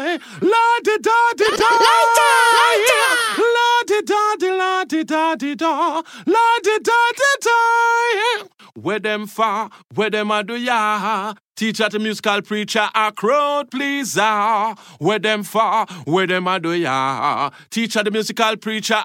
La di da di da. La di da di la di da di da. La di da di da. Where them far, where them a do ya? Teacher to musical preacher, a crowd pleaser. Where them far, where them a do ya? Teacher the musical preacher,